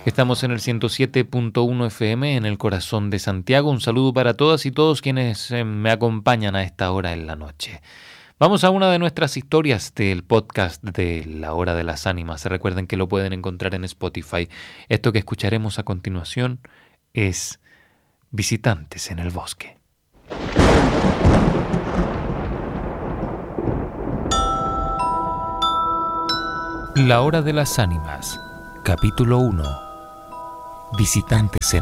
Estamos en el 107.1 FM en el corazón de Santiago. Un saludo para todas y todos quienes me acompañan a esta hora en la noche. Vamos a una de nuestras historias del podcast de La Hora de las Ánimas. Recuerden que lo pueden encontrar en Spotify. Esto que escucharemos a continuación es Visitantes en el Bosque. La Hora de las Ánimas, capítulo 1. Visitantes en